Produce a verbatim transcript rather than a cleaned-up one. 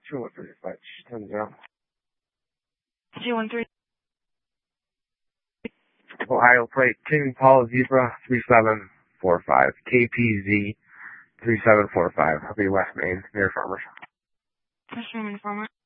two one three, flight ten zero. two one three. Ohio plate, King Paul Zebra three seven four five, K P Z three seven four five, I'll be West Main, near Farmers. West Main Farmers.